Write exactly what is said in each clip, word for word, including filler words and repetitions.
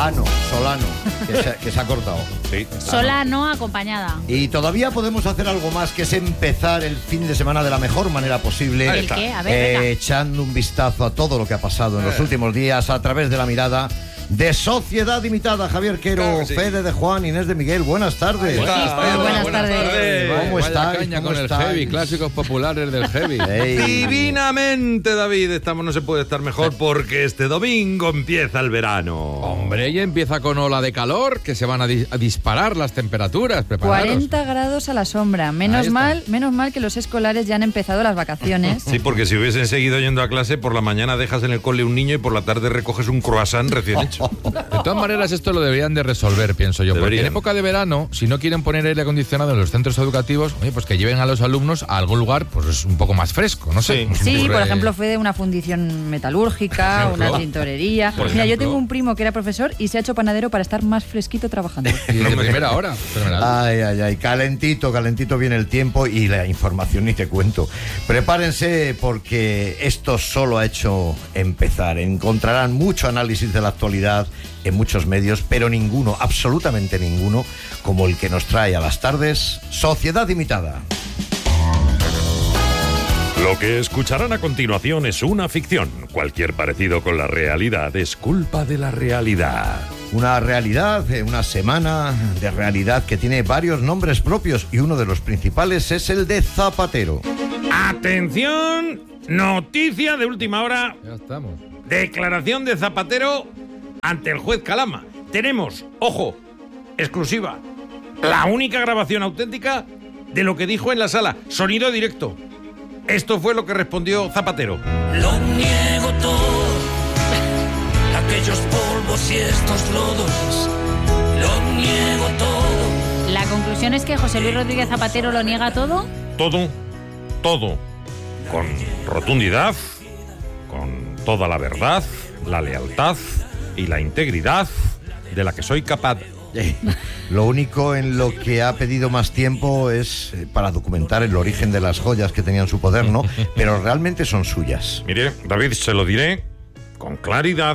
Ah, no, Solano, que se, que se ha cortado. Sí. Solano acompañada. Y todavía podemos hacer algo más, que es empezar el fin de semana de la mejor manera posible. ¿El qué? A ver, eh, venga. echando un vistazo a todo lo que ha pasado en los últimos días a través de la mirada de Sociedad Imitada. Javier Quero, Claro que sí. Fede de Juan, Inés de Miguel, buenas tardes. Buenas Buenas tardes. tardes. ¿Cómo Vaya estáis? caña ¿Cómo con el estáis? heavy, clásicos populares del heavy. Ey. Divinamente, David, estamos, no se puede estar mejor porque este domingo empieza el verano. Hombre, y empieza con ola de calor, que se van a, di- a disparar las temperaturas. Preparados. cuarenta grados a la sombra. Ahí Menos está. mal, menos mal que los escolares ya han empezado las vacaciones. Sí, porque si hubiesen seguido yendo a clase, por la mañana dejas en el cole un niño y por la tarde recoges un croissant recién hecho. De todas maneras, esto lo deberían de resolver, pienso yo. Porque Deberían. en época de verano, si no quieren poner aire acondicionado en los centros educativos, oye, pues que lleven a los alumnos a algún lugar pues un poco más fresco, no sé. Sí. Se me Sí, ocurre- por ejemplo, fue de una fundición metalúrgica, Por ejemplo. una tintorería. Por Mira, yo ejemplo. tengo un primo que era profesor y se ha hecho panadero para estar más fresquito trabajando. Y de primera hora. Fenomenal. Ay, ay, ay, calentito, calentito viene el tiempo y la información ni te cuento. Prepárense porque esto solo ha hecho empezar. Encontrarán mucho análisis de la actualidad en muchos medios, pero ninguno, absolutamente ninguno, como el que nos trae a las tardes Sociedad Imitada. Lo que escucharán a continuación es una ficción. Cualquier parecido con la realidad es culpa de la realidad. Una realidad, eh, una semana de realidad que tiene varios nombres propios y uno de los principales es el de Zapatero. Atención, noticia de última hora, Ya estamos. declaración de Zapatero ante el juez Calama. Tenemos, ojo, exclusiva, la única grabación auténtica de lo que dijo en la sala, sonido directo. Esto fue lo que respondió Zapatero. Lo niego todo, aquellos polvos y estos lodos, lo niego todo. La conclusión es que José Luis Rodríguez Zapatero lo niega todo. Todo, todo, con rotundidad, con toda la verdad, la lealtad y la integridad de la que soy capaz. Eh, Lo único en lo que ha pedido más tiempo es eh, para documentar el origen de las joyas que tenían su poder, ¿no? Pero realmente son suyas. Mire, David, se lo diré con claridad.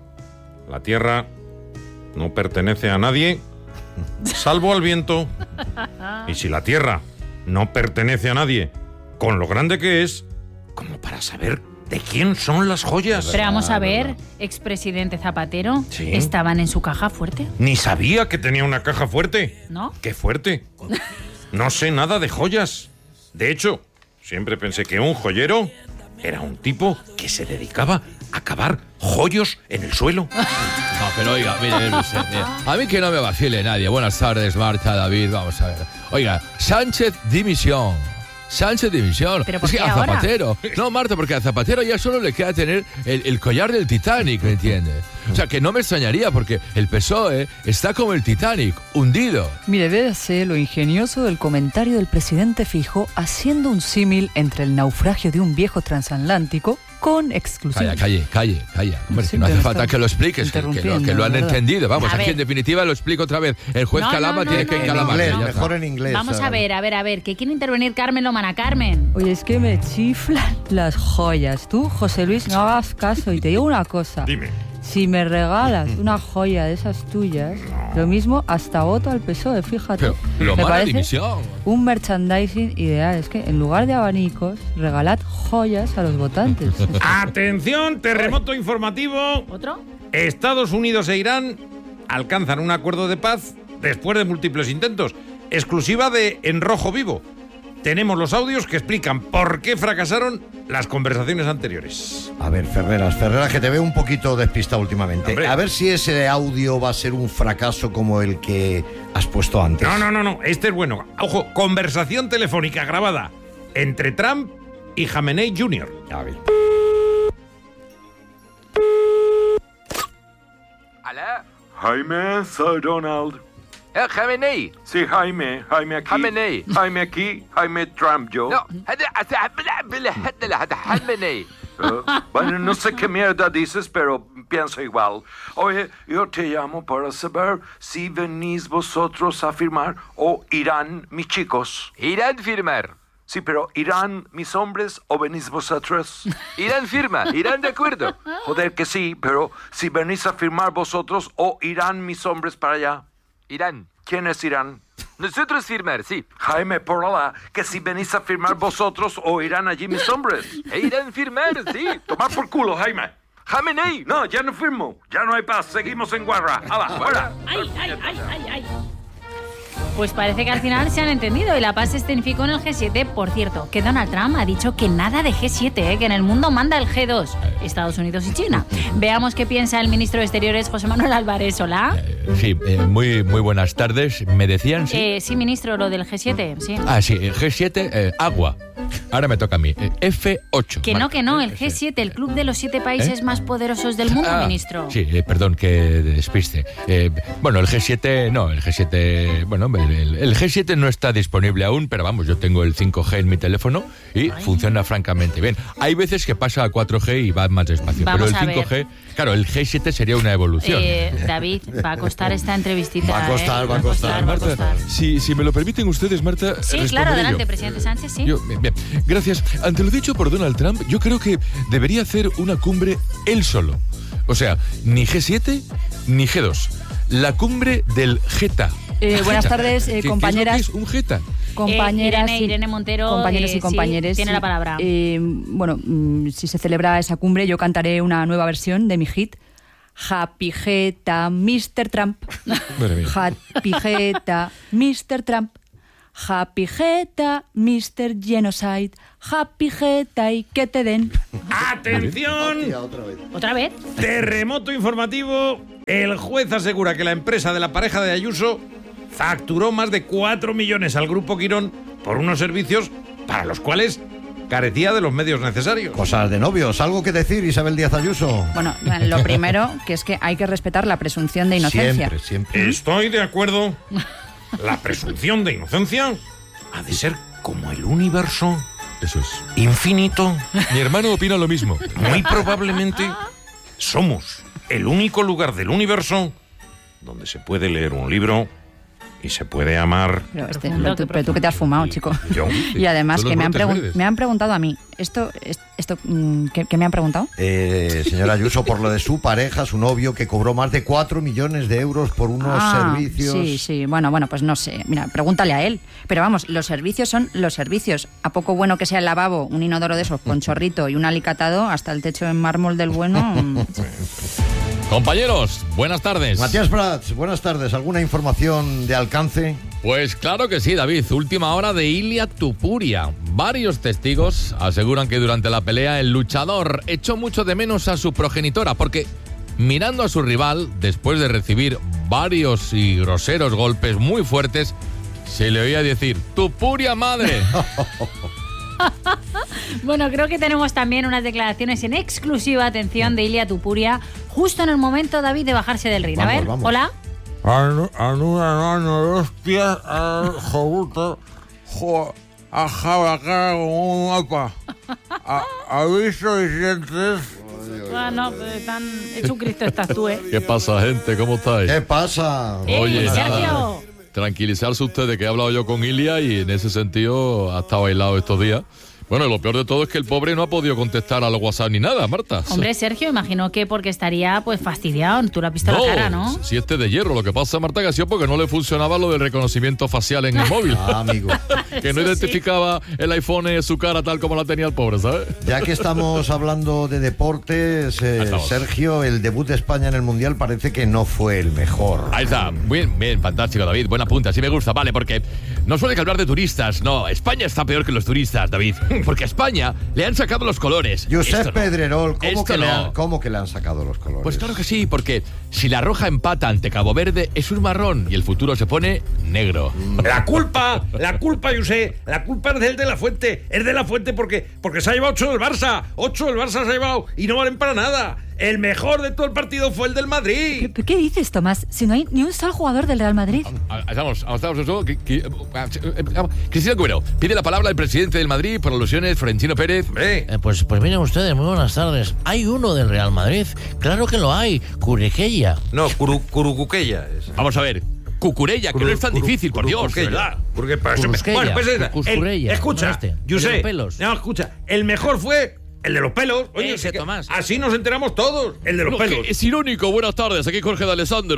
La tierra no pertenece a nadie, salvo al viento. Y si la tierra no pertenece a nadie, con lo grande que es, como para saber de quién son las joyas. Pero vamos a ver, expresidente Zapatero, Sí. ¿estaban en su caja fuerte? Ni sabía que tenía una caja fuerte. ¿No? ¡Qué fuerte! No sé nada de joyas. De hecho, siempre pensé que un joyero era un tipo que se dedicaba a cavar joyos en el suelo. No, pero oiga, mire, mire usted, mire. A mí que no me vacile nadie. Buenas tardes, Marta, David, vamos a ver. Oiga, Sánchez dimisión. Sánchez dimisión. ¿Pero por Es que qué a ahora? Zapatero. No, Marta, porque a Zapatero ya solo le queda tener el, el collar del Titanic, ¿me entiende? O sea, que no me extrañaría porque el P S O E está como el Titanic, hundido. Mire, véase lo ingenioso del comentario del presidente Fijo haciendo un símil entre el naufragio de un viejo transatlántico con exclusión. Calla, calle, calle, calla. Hombre, Sí, no que hace me falta está que lo expliques, que, que lo, que interrumpiendo, lo han ¿verdad? entendido. Vamos, A aquí ver. en definitiva lo explico otra vez. El juez No, Calama no, tiene no, que no, En encalamar. inglés, ya está. mejor en inglés. Vamos a ¿sabes? ver, a ver, a ver, que quiere intervenir Carmen Lomana. Carmen. Oye, es que me chiflan las joyas. Tú, José Luis, no hagas caso y te digo una cosa. Dime. Si me regalas una joya de esas tuyas, lo mismo hasta voto al P S O E, fíjate. Pero, lo me mala parece dimisión. un merchandising ideal. Es que en lugar de abanicos, regalad joyas a los votantes. Atención, terremoto informativo. ¿Otro? Estados Unidos e Irán alcanzan un acuerdo de paz después de múltiples intentos. Exclusiva de En Rojo Vivo. Tenemos los audios que explican por qué fracasaron las conversaciones anteriores. A ver, Ferreras, Ferreras, que te veo un poquito despistado últimamente. Hombre. A ver si ese audio va a ser un fracaso como el que has puesto antes. No, no, no, no. Este es bueno. Ojo, conversación telefónica grabada entre Trump y Jamenei junior A ver. ¿Alá? Jaime, soy Donald. Eh, Jamenei. Sí, Jaime, Jaime aquí. Jamenei. Jaime aquí, Jaime Trump yo. No, هذا هذا هذا هذا Jamenei. Eh, bueno, no sé qué mierda dices, pero pienso igual. Oye, yo te llamo para saber si venís vosotros a firmar o irán mis chicos. Irán firmar. Sí, pero ¿irán mis hombres o venís vosotros? Irán firma, irán de acuerdo. Joder que sí, pero si venís a firmar vosotros o irán mis hombres para allá. Irán. ¿Quiénes irán? Nosotros firmar, sí. Jaime, por Allah, que si venís a firmar vosotros o irán allí mis hombres. E irán firmar, sí. Tomar por culo, Jaime. Jamenei. No, ya no firmo. Ya no hay paz. Seguimos en guerra. ¡Hala, fuera! ¡Ay, ay, ay, ay, ay! Pues parece que al final se han entendido y la paz se escenificó en el G siete. Por cierto, que Donald Trump ha dicho que nada de G siete, ¿eh? Que en el mundo manda el G dos, Estados Unidos y China. Veamos qué piensa el ministro de Exteriores, José Manuel Álvarez. Hola. Eh, sí, eh, muy, muy buenas tardes. ¿Me decían? Sí, Eh, sí, ministro, lo del G siete, sí. ah, sí, eh, G siete, eh, agua. Ahora me toca a mí. Eh, F ocho. Que no, marca. que no, el G siete, el club de los siete países ¿Eh? más poderosos del mundo, Ah, ministro. Sí, eh, perdón que despiste. Eh, bueno, el G siete, no, el G siete, bueno, el, el- el G siete no está disponible aún, pero vamos, yo tengo el cinco G en mi teléfono y funciona francamente bien. Hay veces que pasa a cuatro G y va más despacio, Vamos pero a el cinco G, ver. claro, el G siete sería una evolución. Eh, David, va a costar esta entrevistita. Va a costar, ¿eh? va a costar. va a costar. Si, si me lo permiten ustedes, Marta, Sí, responderé claro, adelante, yo. presidente Sánchez, sí. Yo, bien, bien. Gracias. Ante lo dicho por Donald Trump, yo creo que debería hacer una cumbre él solo. O sea, ni G siete ni G dos. La cumbre del Jeta. Eh, buenas Jeta. tardes, eh, ¿Qué- qué es lo compañeras. que es un Jeta? Compañeras, Irene- y- Irene Montero, compañeros eh, y compañeres, sí, tiene sí. la palabra. Eh, bueno, mm, si se celebra esa cumbre, yo cantaré una nueva versión de mi hit. Happy Jeta, mister Trump. Madre mía. Happy Jeta, mister Trump. Happy Jeta, mister Genocide. Happy Jeta y que te den. ¡Atención! ¿Otra vez? Terremoto informativo. El juez asegura que la empresa de la pareja de Ayuso facturó más de cuatro millones al Grupo Quirón por unos servicios para los cuales carecía de los medios necesarios. Cosas de novios. ¿Algo que decir, Isabel Díaz Ayuso? Bueno, lo primero, que es que hay que respetar la presunción de inocencia. Siempre, siempre. Estoy de acuerdo. La presunción de inocencia ha de ser como el universo Eso es. infinito. Mi hermano opina lo mismo. Muy probablemente somos el único lugar del universo donde se puede leer un libro y se puede amar. Pero, este, Profundo, pero, tú, qué pero tú que te has fumado, chico. Yo. Y además Son los que me han, brotes pregun- verdes. me han preguntado a mí. Esto, es- esto mm, ¿qué, qué me han preguntado? Eh, señora Ayuso, por lo de su pareja, su novio, que cobró más de cuatro millones de euros por unos Ah, servicios. Sí, sí, bueno, bueno, pues no sé. Mira, pregúntale a él. Pero vamos, los servicios son los servicios. A poco bueno que sea el lavabo, un inodoro de esos con chorrito y un alicatado, hasta el techo en mármol del bueno. mm. Compañeros, buenas tardes. Matías Prats, buenas tardes. ¿Alguna información de alcance? Pues claro que sí, David. Última hora de Ilia Tupuria. Varios testigos aseguran que durante la pelea el luchador echó mucho de menos a su progenitora porque mirando a su rival, después de recibir varios y groseros golpes muy fuertes, se le oía decir ¡Tupuria madre! Bueno, creo que tenemos también unas declaraciones en exclusiva, atención, de Ilia Tupuria, justo en el momento, David, de bajarse del ring. A Vamos, ver, vamos. hola. Aviso y dientes. Ah, no, pues tan Jesucristo estás tú, ¿eh? ¿Qué pasa, gente? ¿Cómo estáis? ¿Qué pasa? ¡Eh, Oye, Sergio! Tranquilizarse ustedes que he hablado yo con Ilia y en ese sentido ha estado aislado estos días. Bueno, lo peor de todo es que el pobre no ha podido contestar a los WhatsApp ni nada, Marta. Hombre, Sergio, imagino que porque estaría pues fastidiado. Tú le has visto la cara, ¿no? Si este de hierro, lo que pasa, Marta, que ha sido porque no le funcionaba lo del reconocimiento facial en el móvil. Ah, amigo. Que no Eso sí. identificaba el iPhone en su cara tal como la tenía el pobre, ¿sabes? Ya que estamos hablando de deportes, eh, Estamos. Sergio, el debut de España en el Mundial parece que no fue el mejor. Ahí está. Bien, bien, fantástico, David. Buena punta, sí me gusta. Vale, porque no suele que hablar de turistas. No, España está peor que los turistas, David. Porque a España le han sacado los colores. Josep Esto no. Pedrerol, ¿cómo Esto que, le no. han, ¿cómo que le han sacado los colores? Pues claro que sí, porque si la Roja empata ante Cabo Verde es un marrón y el futuro se pone negro. La culpa, la culpa, yo sé, la culpa es del de la Fuente. Es de la Fuente porque, porque se ha llevado ocho del Barça. Ocho del Barça se ha llevado y no valen para nada. El mejor de todo el partido fue el del Madrid. ¿Qué, qué dices, Tomás? Si no hay ni un solo jugador del Real Madrid. Ah, Estamos, estamos eso. que- que- ah, eh, ah, Cristina Cubero, pide la palabra al presidente del Madrid por alusiones, Florentino Pérez. Hombre, Eh, pues, pues miren ustedes, muy buenas tardes. Hay uno del Real Madrid. Claro que lo hay. Curiquella. no, curu, Curucuquella. es. Vamos a ver. Cucurella, que no es tan difícil, por Dios. ¿Verdad? Porque para eso me- Cusquella, Bueno, pues esa, Cuscurella, el- escucha, no este, el de José, los pelos. no, escucha, el mejor fue el de los pelos. Oye, Ese, sí que- Tomás. así nos enteramos todos, el de los No, pelos. que es irónico. Buenas tardes, aquí Jorge de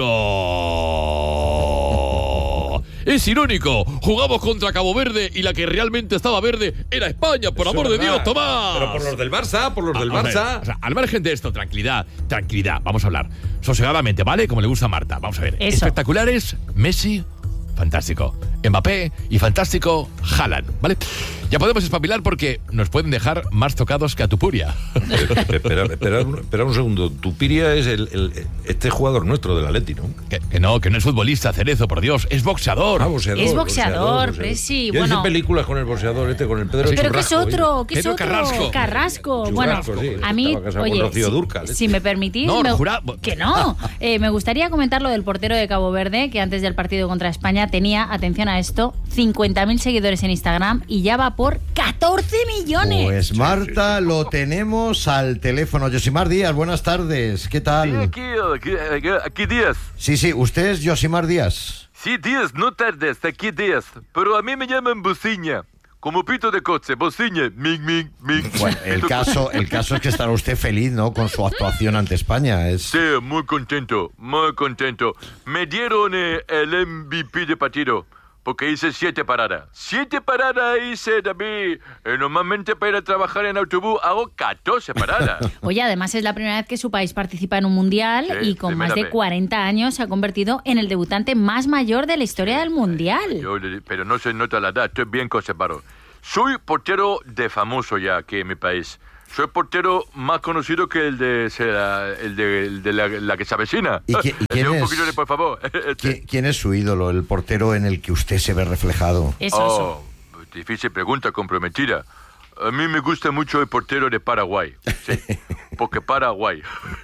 Alessandro. Es irónico. Jugamos contra Cabo Verde y la que realmente estaba verde era España, por Eso amor es de verdad. Dios, Tomás. Pero por los del Barça, por los del A- a ver, Barça. o sea, al margen de esto, tranquilidad, tranquilidad. Vamos a hablar sosegadamente, ¿vale? Como le gusta a Marta. Vamos a ver. Eso. Espectaculares, Messi, fantástico. Mbappé y fantástico, Haaland, ¿vale? Ya podemos espabilar porque nos pueden dejar más tocados que a Tupuria. Espera, espera, un- espera un segundo. Tupiria es el, el- este jugador nuestro del Atleti, ¿no? Que, que no, que no es futbolista, Cerezo, por Dios. Es boxeador. Ah, boxeador. Es boxeador, Presi, Yo bueno. hice películas con el boxeador este, con el Pedro Pero ¿qué es Churrasco, otro? oye. ¿Qué es Pedro otro? Carrasco. Carrasco. Churrasco, Bueno, sí, a mí, estaba casado con oye, Rocío si, Dúrcal, si me permitís, No, me- jura- que no. Eh, me gustaría comentar lo del portero de Cabo Verde, que antes del partido contra España tenía, atención a esto, cincuenta mil seguidores en Instagram y ya va por catorce millones. Pues Marta, lo tenemos al teléfono. Yosimar Díaz, buenas tardes. ¿Qué Sí, tal? aquí, aquí, aquí, aquí Díaz. Sí, sí, usted es Yosimar Díaz. Sí, Díaz, no tardes, aquí Díaz. Pero a mí me llaman Bociña. Como pito de coche, Bociña. Mig, mig, mig. Bueno, el caso, el caso es que estará usted feliz, ¿no? Con su actuación ante España. Es... Sí, muy contento, muy contento. Me dieron eh, el M V P de partido. Porque hice siete paradas. Siete paradas hice, David. Eh, normalmente para ir a trabajar en autobús hago catorce paradas. Oye, además es la primera vez que su país participa en un mundial Sí, y con primera más de vez. cuarenta años se ha convertido en el debutante más mayor de la historia del mundial. Yo le- pero no se nota la edad, estoy bien conservado. Soy portero de famoso ya aquí en mi país. Soy portero más conocido que el de, se- la- el de, el de la, la que se avecina. ¿Y qui- y quién Un es? poquito de, por favor. ¿Qui- ¿Quién es su ídolo, el portero en el que usted se ve reflejado? Eso, Oh, difícil pregunta, comprometida. A mí me gusta mucho el portero de Paraguay. Sí, porque Paraguay.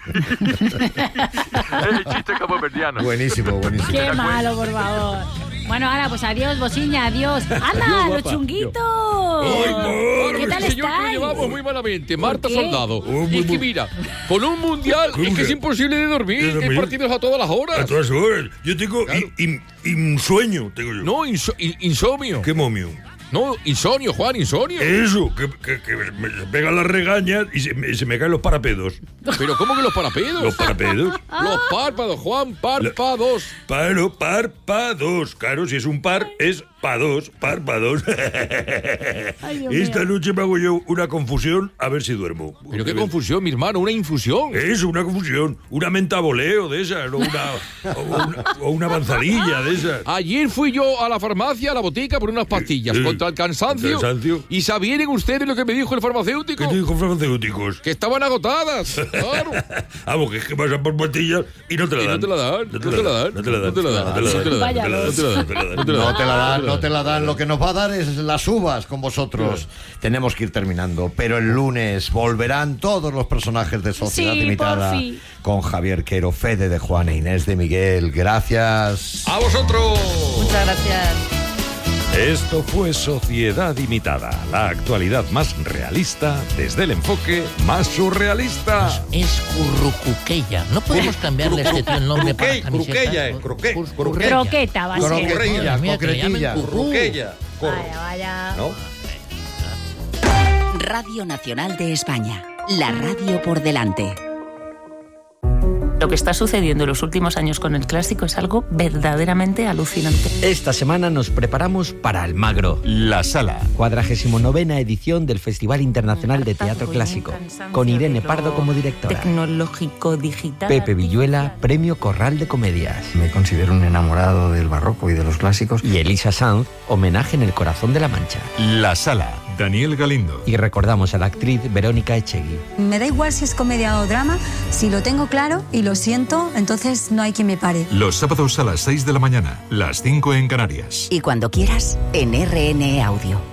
El chiste caboverdiano. Buenísimo, buenísimo. Qué malo, por favor. Bueno, ahora pues adiós, Bociña, adiós. ¡Anda, los chunguitos! ¿Qué tal Señor, que lo estáis? llevamos muy malamente. Marta qué? Soldado. Oh, y es que mira, con un mundial es que es imposible de dormir. De Hay dormir. partidos a todas las A horas. todas horas. Yo tengo Claro. in- in- insomnio, tengo yo. No, inso- in- insomnio. ¿Qué momio? No, insomnio, Juan, insomnio. Eso, que, que, que me pegan las regañas y se me, se me caen los parapedos. Pero ¿cómo que los parapedos? Los parapedos. Los párpados, Juan, párpados. Paro, párpados. Claro, si es un par, es pa' dos, párpados. Ay, Dios Esta mío. noche me hago yo una confusión a ver si duermo. Pero qué confusión, mi hermano, una infusión. Eso, una confusión. Una mentaboleo de esas, o una, o una, o una avanzadilla de esas. Ayer fui yo a la farmacia, a la botica, por unas pastillas Sí. contra el cansancio. Cansancio. ¿Y sabían ustedes lo que me dijo el ¿Qué farmacéutico? te dijo farmacéuticos? Que estaban agotadas. Claro. Vamos, que es que pasan por pastillas y no te la Y dan. no te la dan, No te la dan. no te la dan, No te la dan. no te la dan, No te la dan. Vaya. No te la dan. No te la dan. No te la dan. No te la No te la dan, no te la dan. Lo que nos va a dar es las uvas con vosotros. Tenemos que ir terminando. Pero el lunes volverán todos los personajes de Sociedad Sí, Limitada porfi. con Javier Quero, Fede de Juan e Inés de Miguel. Gracias. ¡A vosotros! Muchas gracias. Esto fue Sociedad Limitada, la actualidad más realista desde el enfoque más surrealista. Es Currucuqueya. No podemos cambiarle a este tío el nombre para Cruqueya, camiseta. cruqueya, eh, cruque- Cur- cruqueya. Croqueta va a ser. Croquetilla, Madre mía, que le llamen croquetilla. curru. Ruquella. Vaya, vaya. ¿No? Radio Nacional de España. La radio por delante. Lo que está sucediendo en los últimos años con el clásico es algo verdaderamente alucinante. Esta semana nos preparamos para Almagro, La Sala. cuadragésimo novena edición del Festival Internacional de Teatro Clásico, con Irene Pardo como directora. Tecnológico, digital. Pepe Villuela, Premio Corral de Comedias. Me considero un enamorado del barroco y de los clásicos. Y Elisa Sanz, homenaje en el corazón de la Mancha. La Sala. Daniel Galindo. Y recordamos a la actriz Verónica Echegui. Me da igual si es comedia o drama, si lo tengo claro y lo siento, entonces no hay quien me pare. Los sábados a las seis de la mañana, las cinco en Canarias. Y cuando quieras, en R N E Audio.